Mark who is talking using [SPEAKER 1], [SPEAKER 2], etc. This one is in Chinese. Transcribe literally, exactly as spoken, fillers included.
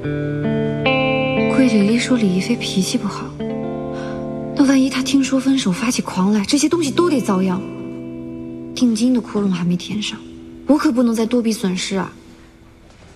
[SPEAKER 1] 桂李丽说李亦菲脾气不好，那万一她听说分手发起狂来，这些东西都得遭殃。定金的窟窿还没填上，我可不能再多笔损失啊！